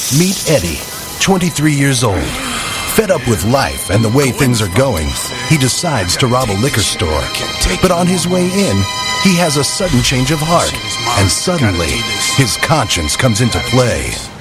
Meet Eddie, 23 years old. Fed up with life and the way things are going, he decides to rob a liquor store. But on his way in, he has a sudden change of heart, and suddenly his conscience comes into play.